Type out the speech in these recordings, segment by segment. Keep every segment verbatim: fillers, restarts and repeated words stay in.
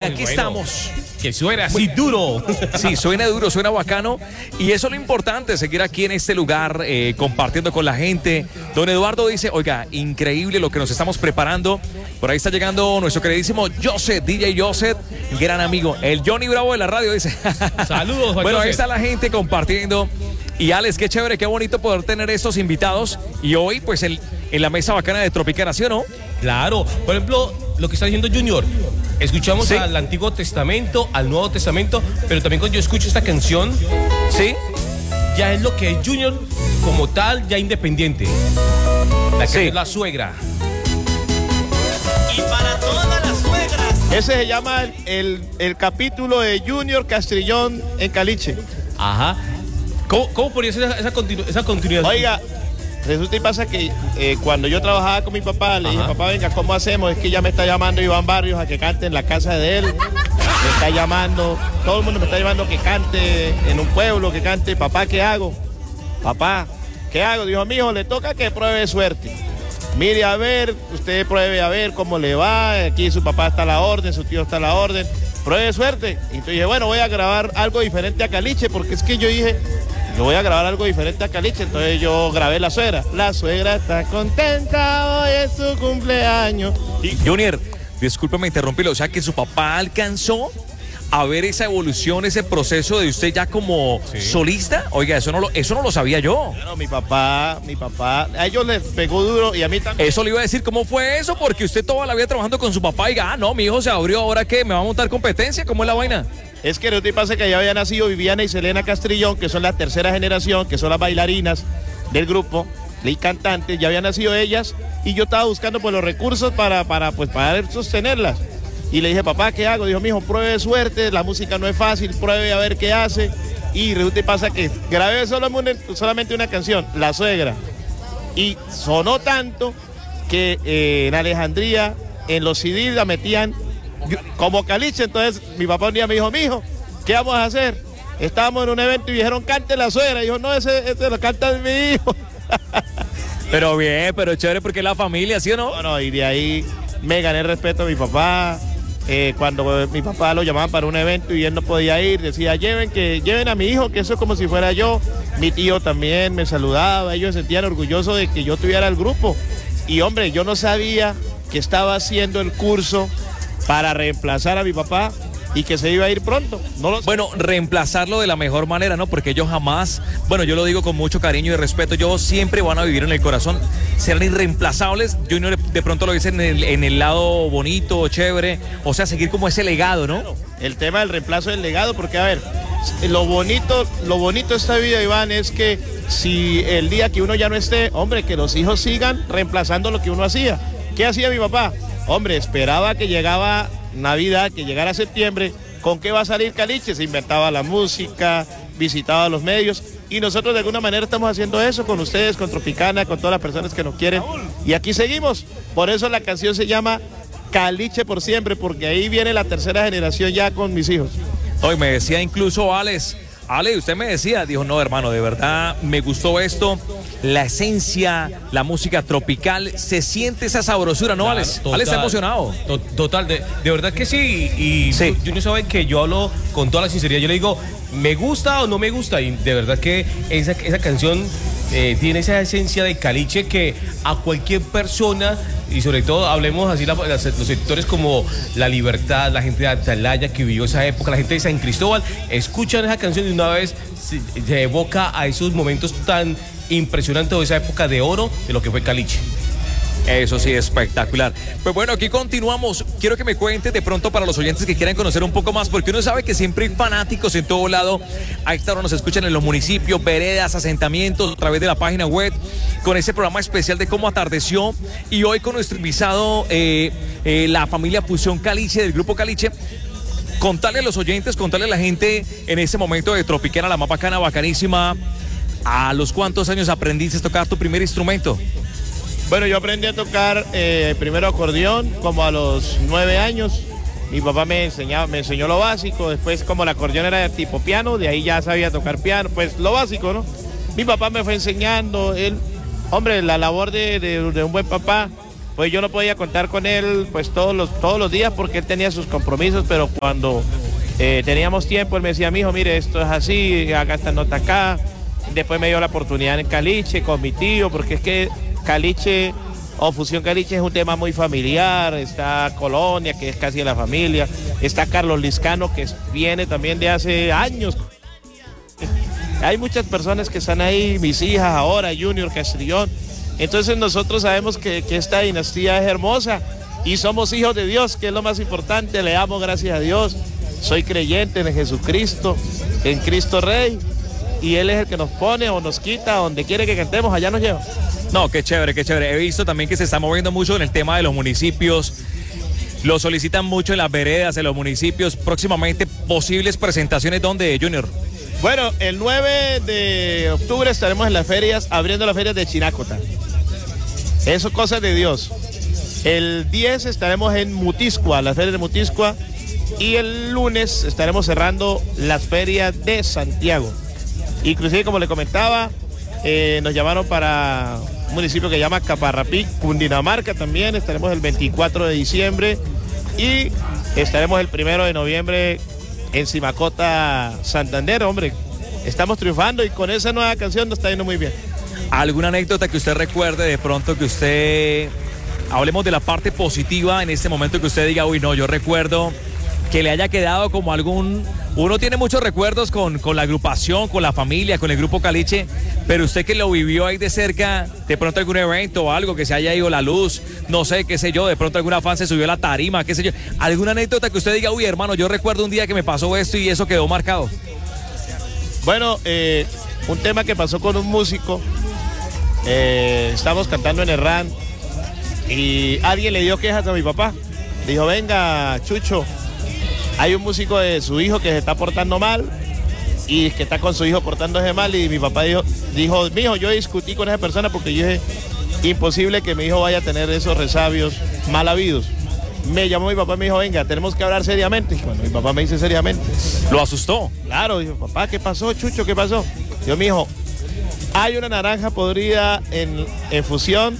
aquí bueno, estamos. Que suena así duro. Sí, suena duro, suena bacano. Y eso es lo importante, seguir aquí en este lugar, eh, compartiendo con la gente. Don Eduardo dice, oiga, increíble lo que nos estamos preparando. Por ahí está llegando nuestro queridísimo Joseph, D J Joseph, gran amigo. El Johnny Bravo de la radio dice. Saludos, Juan Bueno, Joseph. ahí está la gente compartiendo. Y Alex, qué chévere, qué bonito poder tener estos invitados. Y hoy, pues, el, en la mesa bacana de Tropicana, ¿sí o no? Claro, por ejemplo, lo que está diciendo Junior, escuchamos Sí. al Antiguo Testamento, al Nuevo Testamento, pero también cuando yo escucho esta canción, Sí. ya es lo que es Junior como tal, ya independiente. La que Sí. es la suegra. Y para todas las suegras. Ese se llama el, el, el capítulo de Junior Castrillón en Caliche. Ajá. ¿Cómo, cómo ponías esa, esa, continu- esa continuidad? Oiga, resulta y pasa que eh, cuando yo trabajaba con mi papá, le dije, Ajá. papá, venga, ¿cómo hacemos? Es que ya me está llamando Iván Barrios a que cante en la casa de él. Me está llamando, todo el mundo me está llamando que cante en un pueblo, que cante. Papá, ¿qué hago? Papá, ¿qué hago? Dijo, mijo, le toca que pruebe suerte. Mire a ver, usted pruebe a ver cómo le va. Aquí su papá está a la orden, su tío está a la orden. Pruebe suerte. Y entonces dije, bueno, voy a grabar algo diferente a Caliche, porque es que yo dije, yo voy a grabar algo diferente a Caliche. Entonces yo grabé La Suegra. La suegra está contenta, hoy es su cumpleaños. Y Junior, discúlpeme interrumpirlo, o sea que su papá alcanzó a ver esa evolución, ese proceso de usted ya como Sí. solista. Oiga, eso no lo, eso no lo sabía yo. Bueno, mi papá, mi papá, a ellos les pegó duro y a mí también. Eso le iba a decir, ¿cómo fue eso? Porque usted toda la vida trabajando con su papá y diga, ah, no, mi hijo se abrió, ¿ahora qué? ¿Me va a montar competencia? ¿Cómo es la vaina? Es que resulta y pasa que ya había nacido Viviana y Selena Castrillón, que son la tercera generación, que son las bailarinas del grupo, y cantantes, ya habían nacido ellas, y yo estaba buscando pues los recursos para, para, pues, para sostenerlas. Y le dije, papá, ¿qué hago? Dijo, mijo, pruebe suerte, la música no es fácil, pruebe a ver qué hace. Y resulta y pasa que grabé solo una- solamente una canción, La Suegra. Y sonó tanto que eh, en Alejandría, en los C D la metían yo- como Caliche. Entonces mi papá un día me dijo, mijo, ¿qué vamos a hacer? Estábamos en un evento y dijeron, cante La Suegra. Y dijo, no, ese, ese lo canta mi hijo. Pero bien, pero chévere porque es la familia, ¿sí o no? Bueno, y de ahí me gané el respeto a mi papá. Eh, cuando mi papá lo llamaban para un evento y él no podía ir, decía, lleven, que, lleven a mi hijo, que eso es como si fuera yo. Mi tío también me saludaba, ellos se sentían orgullosos de que yo tuviera el grupo. Y hombre, yo no sabía que estaba haciendo el curso para reemplazar a mi papá y que se iba a ir pronto. No lo Bueno, reemplazarlo de la mejor manera, ¿no? Porque ellos jamás, bueno, yo lo digo con mucho cariño y respeto, ellos siempre van a vivir en el corazón, serán irreemplazables. Junior de pronto lo dice en el, en el lado bonito, chévere, o sea, seguir como ese legado, ¿no? El tema del reemplazo del legado, porque a ver, lo bonito, lo bonito de esta vida, Iván, es que si el día que uno ya no esté, hombre, que los hijos sigan reemplazando lo que uno hacía. ¿Qué hacía mi papá? Hombre, esperaba que llegaba Navidad, que llegara septiembre, ¿con qué va a salir Caliche? Se inventaba la música, visitaba los medios, y nosotros de alguna manera estamos haciendo eso con ustedes, con Tropicana, con todas las personas que nos quieren, y aquí seguimos. Por eso la canción se llama Caliche por siempre, porque ahí viene la tercera generación ya con mis hijos. Hoy me decía incluso Alex, Ale, usted me decía, dijo, no, hermano, de verdad me gustó esto, la esencia, la música tropical, se siente esa sabrosura, ¿no, Claro, Alex? total. Alex está emocionado. To- Total, de, de verdad que sí. Y Sí. Junior sabe que yo hablo con toda la sinceridad. Yo le digo, ¿me gusta o no me gusta? Y de verdad que esa, esa canción eh, tiene esa esencia de Caliche que a cualquier persona, y sobre todo hablemos así, la- las- los sectores como La Libertad, la gente de Atalaya que vivió esa época, la gente de San Cristóbal, escuchan esa canción y una vez se, se evoca a esos momentos tan impresionantes de esa época de oro de lo que fue Caliche. Eso sí, espectacular. Pues bueno, aquí continuamos. Quiero que me cuentes de pronto para los oyentes que quieran conocer un poco más, porque uno sabe que siempre hay fanáticos en todo lado. A esta hora nos escuchan en los municipios, veredas, asentamientos, a través de la página web, con ese programa especial de Cómo Atardeció. Y hoy con nuestro invitado, eh, eh, la familia Fusión Caliche, del grupo Caliche. Contarle a los oyentes, contarle a la gente en ese momento de Tropicana, la más bacana, bacanísima. ¿A los cuántos años aprendiste a tocar tu primer instrumento? Bueno, yo aprendí a tocar eh, primero acordeón como a los nueve años. Mi papá me enseñaba, me enseñó lo básico. Después, como el acordeón era de tipo piano, de ahí ya sabía tocar piano, pues lo básico, ¿no? Mi papá me fue enseñando. Él, hombre, la labor de, de- de un buen papá, pues yo no podía contar con él pues todos los, todos los días porque él tenía sus compromisos, pero cuando eh, teníamos tiempo, él me decía, mijo, mire, esto es así, haga esta nota acá. Después me dio la oportunidad en Caliche con mi tío, porque es que Caliche o Fusión Caliche es un tema muy familiar. Está Colonia, que es casi de la familia, está Carlos Liscano, que viene también de hace años. Hay muchas personas que están ahí, mis hijas ahora, Junior, Castrillón. Entonces nosotros sabemos que, que esta dinastía es hermosa y somos hijos de Dios, que es lo más importante. Le damos gracias a Dios. Soy creyente en Jesucristo, en Cristo Rey, y Él es el que nos pone o nos quita, donde quiere que cantemos, allá nos lleva. No, qué chévere, qué chévere. He visto también que se está moviendo mucho en el tema de los municipios. Lo solicitan mucho en las veredas, en los municipios. Próximamente, posibles presentaciones, ¿dónde, Junior? Bueno, el nueve de octubre estaremos en las ferias, abriendo las ferias de Chinácota. Eso es cosas de Dios. El diez estaremos en Mutiscua, las ferias de Mutiscua. Y el lunes estaremos cerrando las ferias de Santiago. Inclusive, como le comentaba, eh, nos llamaron para un municipio que se llama Caparrapí, Cundinamarca también. Estaremos el veinticuatro de diciembre y estaremos el primero de noviembre en Simacota, Santander. Hombre, estamos triunfando y con esa nueva canción nos está yendo muy bien. ¿Alguna anécdota que usted recuerde de pronto que usted, hablemos de la parte positiva en este momento, que usted diga, uy, no, yo recuerdo que le haya quedado como algún... Uno tiene muchos recuerdos con, con la agrupación, con la familia, con el grupo Caliche, pero usted que lo vivió ahí de cerca, de pronto algún evento o algo que se haya ido la luz, no sé, qué sé yo, de pronto alguna fan se subió a la tarima, qué sé yo, alguna anécdota que usted diga, uy, hermano, yo recuerdo un día que me pasó esto y eso quedó marcado. Bueno, eh, un tema que pasó con un músico, eh, estamos cantando en Herrán y alguien le dio quejas a mi papá. Dijo, venga, Chucho, hay un músico de su hijo que se está portando mal y que está con su hijo portándose mal, y mi papá dijo, dijo, mijo, yo discutí con esa persona porque yo dije, imposible que mi hijo vaya a tener esos resabios mal habidos. Me llamó mi papá y me dijo, venga, tenemos que hablar seriamente. Y cuando mi papá me dice seriamente, ¿lo asustó? Claro, dijo, papá, ¿qué pasó, Chucho? ¿Qué pasó? Yo, mi hijo, hay una naranja podrida en, en Fusión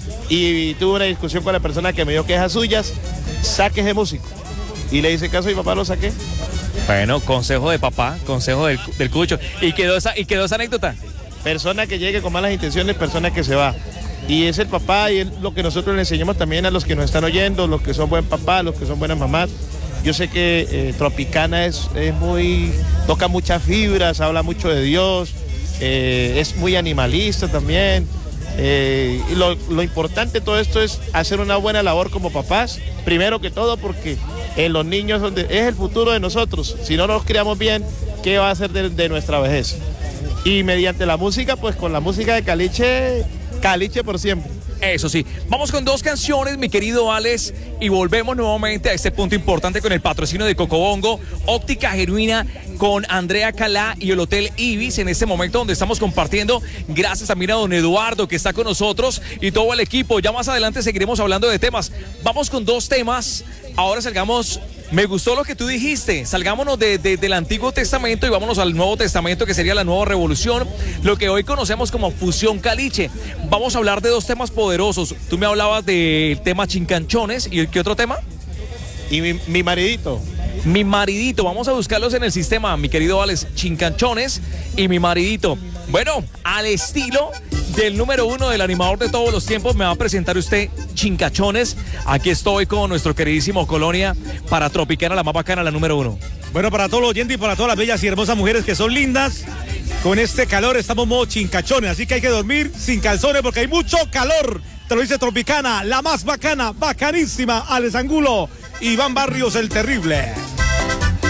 y tuve una discusión con la persona que me dio quejas suyas, saque ese músico. Y le hice caso y papá lo saqué. Bueno, consejo de papá, consejo del, del Cucho. ¿Y quedó, esa, ¿Y quedó esa anécdota? Persona que llegue con malas intenciones, persona que se va. Y es el papá y es lo que nosotros le enseñamos también a los que nos están oyendo, los que son buen papá, los que son buenas mamás. Yo sé que eh, Tropicana es, es muy, toca muchas fibras, habla mucho de Dios, eh, es muy animalista también. Eh, y lo, lo importante de todo esto es hacer una buena labor como papás, primero que todo porque en los niños donde es el futuro de nosotros. Si no nos criamos bien, ¿qué va a ser de, de nuestra vejez? Y mediante la música, pues con la música de Caliche, Caliche por siempre. Eso sí, vamos con dos canciones, mi querido Alex, y volvemos nuevamente a este punto importante con el patrocinio de Cocobongo, Óptica Genuina, con Andrea Calá y el Hotel Ibis en este momento donde estamos compartiendo. Gracias también a don Eduardo que está con nosotros y todo el equipo. Ya más adelante seguiremos hablando de temas. Vamos con dos temas. Ahora salgamos, me gustó lo que tú dijiste, salgámonos de, de, del Antiguo Testamento y vámonos al Nuevo Testamento, que sería la Nueva Revolución, lo que hoy conocemos como Fusión Caliche. Vamos a hablar de dos temas poderosos. Tú me hablabas del tema Chincanchones, ¿y qué otro tema? Y mi, mi maridito. Mi maridito, vamos a buscarlos en el sistema, mi querido Alex. Chincanchones y Mi Maridito. Bueno, al estilo del número uno del animador de todos los tiempos, me va a presentar usted Chincachones. Aquí estoy con nuestro queridísimo Colonia para Tropicana, la más bacana, la número uno. Bueno, para todos los oyentes y para todas las bellas y hermosas mujeres que son lindas, con este calor estamos modo chincachones, así que hay que dormir sin calzones porque hay mucho calor. Te lo dice Tropicana, la más bacana, bacanísima, Alex Angulo, Iván Barrios el Terrible.